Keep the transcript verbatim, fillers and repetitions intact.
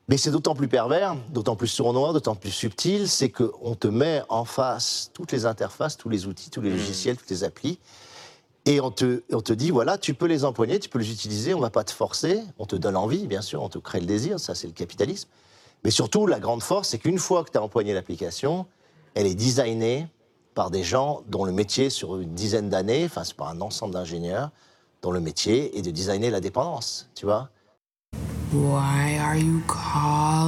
Mais c'est d'autant plus pervers, d'autant plus sournois, d'autant plus subtil, c'est qu'on te met en face toutes les interfaces, tous les outils, tous les logiciels, toutes les applis, et on te, on te dit, voilà, tu peux les empoigner, tu peux les utiliser, on ne va pas te forcer, on te donne envie, bien sûr, on te crée le désir, ça c'est le capitalisme. Mais surtout, la grande force, c'est qu'une fois que tu as empoigné l'application, elle est designée par des gens dont le métier, sur une dizaine d'années, enfin c'est par un ensemble d'ingénieurs, dont le métier est de designer la dépendance, tu vois. Why are you calling?